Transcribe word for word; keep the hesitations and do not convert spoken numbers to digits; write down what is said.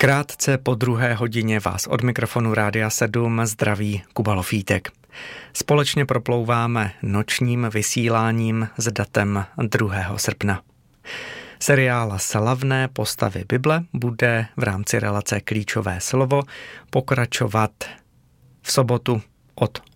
Krátce po druhé hodině vás od mikrofonu Rádia sedm zdraví Kuba Lofítek. Společně proplouváme nočním vysíláním s datem druhého srpna. Seriál Slavné postavy Bible bude v rámci relace Klíčové slovo pokračovat v sobotu od